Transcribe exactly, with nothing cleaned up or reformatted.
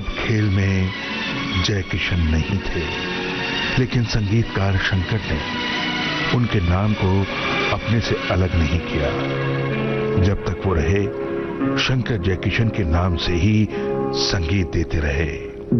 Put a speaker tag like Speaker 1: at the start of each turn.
Speaker 1: अब खेल में जय किशन नहीं थे, लेकिन संगीतकार शंकर ने उनके नाम को अपने से अलग नहीं किया। जब तक वो रहे, शंकर जय किशन के नाम से ही संगीत देते रहे।